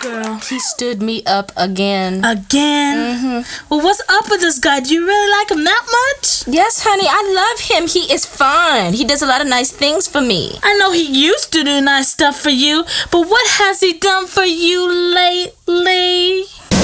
girl? He stood me up again. Again? Mm-hmm. Well, what's up with this guy? Do you really like him that much? Yes, honey, I love him. He is fine. He does a lot of nice things for me. I know he used to do nice stuff for you, but what has he done for you lately?